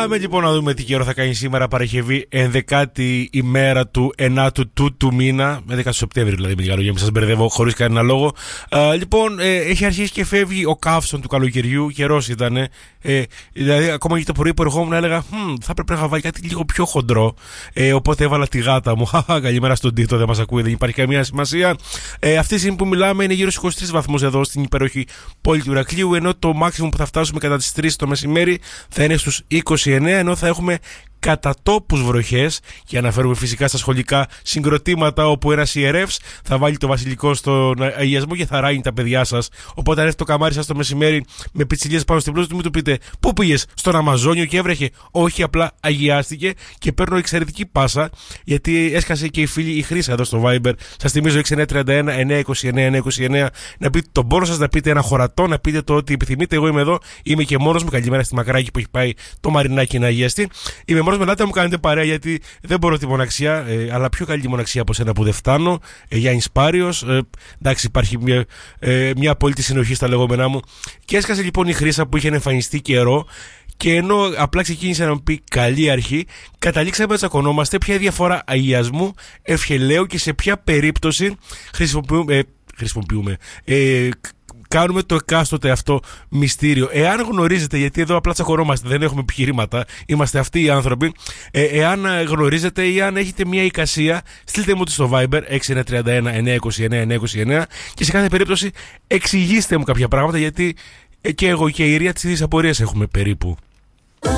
Πάμε λοιπόν να δούμε τι καιρό θα κάνει σήμερα, Παρασκευή, 11η ημέρα του 9ου του μήνα, 11 Σεπτέμβρη δηλαδή, με λίγα λόγια, μην σας μπερδεύω χωρίς κανένα λόγο. Λοιπόν, έχει αρχίσει και φεύγει ο καύσον του καλοκαιριού, καιρός ήταν. Δηλαδή, ακόμα και το πρωί που ερχόμουν έλεγα, θα έπρεπε να είχα βάλει κάτι λίγο πιο χοντρό. Οπότε έβαλα τη γάτα μου. Καλημέρα στον Τίτο, δεν μας ακούει, δεν υπάρχει καμία σημασία. Αυτή τη στιγμή που μιλάμε είναι γύρω στους 23 βαθμούς εδώ στην υπέροχη πόλη του Ηρακλείου, ενώ το maximum που θα φτάσουμε κατά τις 3 το μεσημέρι θα είναι στους 29, ενώ θα έχουμε κατά τόπους βροχές, και αναφέρουμε φυσικά στα σχολικά συγκροτήματα όπου ένας ιερεύς θα βάλει το βασιλικό στον αγιασμό και θα ράνει τα παιδιά σας. Οπότε αν έρθει το καμάρι σας το μεσημέρι με πιτσιλιές πάνω στην πλούση του, μην του πείτε πού πήγες, στον Αμαζόνιο και έβρεχε. Όχι, απλά αγιάστηκε. Και παίρνω εξαιρετική πάσα, γιατί έσκασε και η φίλη η Χρύσα εδώ στο Viber. Σας θυμίζω 6931-929-929, να πείτε τον πόνο σας, να πείτε ένα χωρατό, να πείτε το ότι επιθυμείτε. Εγώ είμαι εδώ, είμαι και μόνος μου. Καλημέρα στη Μακράκη που έχει πάει το Μαρινάκι να αγιαστεί. Είμαι μόνος με, να μου κάνετε παρέα, γιατί δεν μπορώ τη μοναξιά, αλλά πιο καλή μοναξιά από σένα που δεν φτάνω. Γιάννης Πάριος. Εντάξει, υπάρχει μια απόλυτη συνοχή στα λεγόμενά μου. Και έσκασε λοιπόν η Χρύσα που είχε εμφανιστεί καιρό. Και ενώ απλά ξεκίνησε να μου πει καλή αρχή, καταλήξαμε να τσακωνόμαστε ποια διαφορά αγιασμού, ευχελαίου και σε ποια περίπτωση χρησιμοποιούμε. Κάνουμε το εκάστοτε αυτό μυστήριο. Εάν γνωρίζετε, γιατί εδώ απλά τσακωνόμαστε, δεν έχουμε επιχειρήματα, είμαστε αυτοί οι άνθρωποι. Εάν γνωρίζετε ή αν έχετε μια εικασία, στείλτε μου τη στο Viber 6931-929-929 και σε κάθε περίπτωση εξηγήστε μου κάποια πράγματα, γιατί και εγώ και η Ιρία τις ίδιες απορίες έχουμε περίπου.